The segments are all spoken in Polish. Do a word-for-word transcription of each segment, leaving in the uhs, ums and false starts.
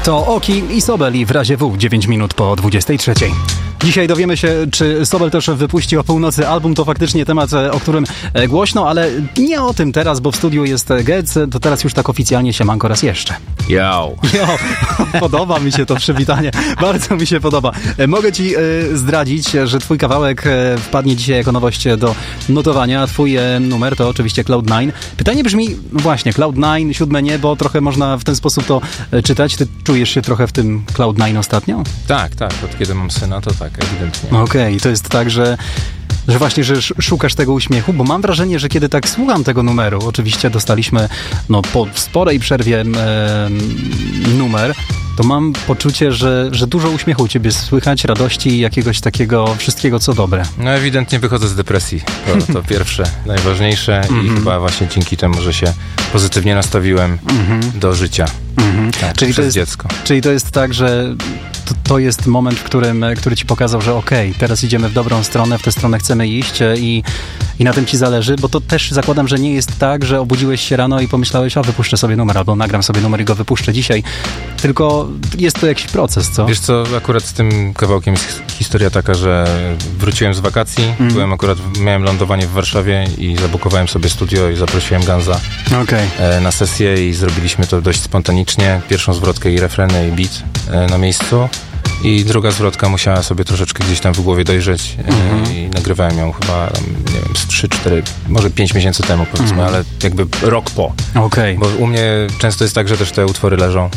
To Oki i Sobel i w razie W dziewięć minut po dwudziestej trzeciej. Dzisiaj dowiemy się, czy Sobel też wypuści o północy album. To faktycznie temat, o którym głośno, ale nie o tym teraz, bo w studiu jest Gec. To teraz już tak oficjalnie siemanko raz jeszcze. Yo. Jo, podoba mi się to przywitanie. Bardzo mi się podoba. Mogę ci y, zdradzić, że twój kawałek y, wpadnie dzisiaj jako nowość do notowania. Twój y, numer to oczywiście Cloud nine. Pytanie brzmi, no właśnie, Cloud nine, siódme niebo, trochę można w ten sposób to y, czytać. Ty czujesz się trochę w tym Cloud nine ostatnio? Tak, tak. Od kiedy mam syna, to tak, ewidentnie. Okej, okay, to jest tak, że że właśnie, że szukasz tego uśmiechu, bo mam wrażenie, że kiedy tak słucham tego numeru, oczywiście dostaliśmy no, po sporej przerwie e, numer, to mam poczucie, że, że dużo uśmiechu u ciebie słychać, radości i jakiegoś takiego wszystkiego, co dobre. No ewidentnie wychodzę z depresji. To, to pierwsze, najważniejsze i mm-hmm. chyba właśnie dzięki temu, że się pozytywnie nastawiłem mm-hmm. do życia. Mm-hmm. Tak, czyli przez to jest, dziecko. Czyli to jest tak, że to, to jest moment, w którym, który ci pokazał, że okej, okay, teraz idziemy w dobrą stronę, w tę stronę chcemy iść i, i na tym ci zależy, bo to też zakładam, że nie jest tak, że obudziłeś się rano i pomyślałeś, o wypuszczę sobie numer, albo nagram sobie numer i go wypuszczę dzisiaj, tylko jest to jakiś proces, co? Wiesz co, akurat z tym kawałkiem jest historia taka, że wróciłem z wakacji, mm. byłem akurat, miałem lądowanie w Warszawie i zabukowałem sobie studio i zaprosiłem Ganza okay. na sesję i zrobiliśmy to dość spontanicznie, pierwszą zwrotkę i refrenę i beat na miejscu. I druga zwrotka musiała sobie troszeczkę gdzieś tam w głowie dojrzeć mm-hmm. i nagrywałem ją chyba, nie wiem, z trzy cztery, może pięć miesięcy temu powiedzmy, mm-hmm. ale jakby rok po. Okay. Bo u mnie często jest tak, że też te utwory leżą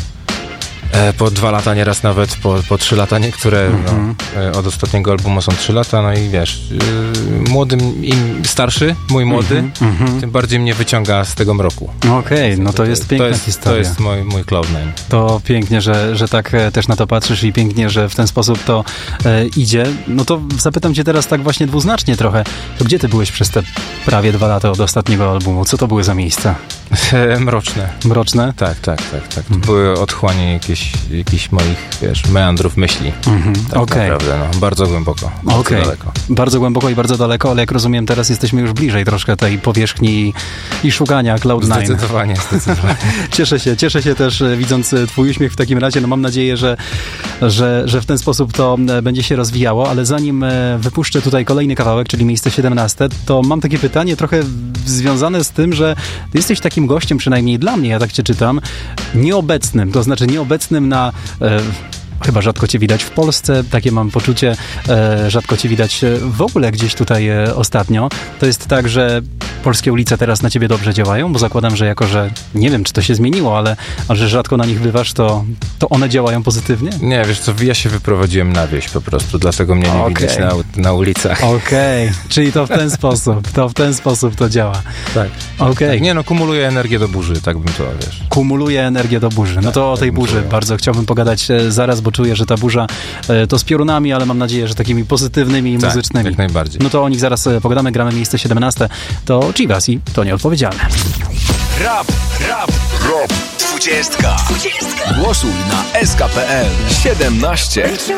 e, po dwa lata, nieraz nawet po, po trzy lata, niektóre mm-hmm. no, e, od ostatniego albumu są trzy lata, no i wiesz, e, młodym, im starszy, mój młody, mm-hmm. tym bardziej mnie wyciąga z tego mroku. Okej, okay, no to, to jest piękna to jest, historia. To jest mój, mój Cloud nine. To pięknie, że, że tak też na to patrzysz i pięknie, że w ten sposób to e, idzie. No to zapytam cię teraz tak właśnie dwuznacznie trochę, to gdzie ty byłeś przez te prawie dwa lata od ostatniego albumu? Co to były za miejsca? Mroczne. Mroczne? Tak, tak, tak. tak. To mm. były otchłanie jakieś, jakichś moich, wiesz, meandrów myśli. Mm-hmm. Tak okay. naprawdę, no. Bardzo głęboko. Bardzo okay. daleko. Bardzo głęboko i bardzo daleko, ale jak rozumiem, teraz jesteśmy już bliżej troszkę tej powierzchni i szukania Cloud nine. Zdecydowanie, zdecydowanie. Cieszę się, cieszę się też, widząc twój uśmiech w takim razie. No mam nadzieję, że, że, że w ten sposób to będzie się rozwijało, ale zanim wypuszczę tutaj kolejny kawałek, czyli miejsce siedemnaste, to mam takie pytanie trochę związane z tym, że ty jesteś takim gościem, przynajmniej dla mnie, ja tak cię czytam, nieobecnym, to znaczy nieobecnym na... E, Chyba rzadko cię widać w Polsce, takie mam poczucie, e, rzadko cię widać w ogóle gdzieś tutaj e, ostatnio. To jest tak, że polskie ulice teraz na ciebie dobrze działają, bo zakładam, że jako, że nie wiem, czy to się zmieniło, ale, ale że rzadko na nich bywasz, to, to one działają pozytywnie? Nie, wiesz co, ja się wyprowadziłem na wieś po prostu, dlatego mnie nie okay. widać na, na ulicach. Okej, okay. Czyli to w ten sposób, to w ten sposób to działa. Tak. Okej. Okay. Tak, nie no, kumuluję energię do burzy, tak bym to, wiesz. Kumuluję energię do burzy. No to tak, o tej tak burzy bardzo chciałbym pogadać e, zaraz, bo czuję, że ta burza e, to z piorunami, ale mam nadzieję, że takimi pozytywnymi i tak, muzycznymi. Jak najbardziej. No to o nich zaraz e, pogadamy, gramy miejsce siedemnaste. To Chivas i to nieodpowiedzialne. Rap, rap, rap, dwudziestka. Głosuj na S K P L siedemnaście.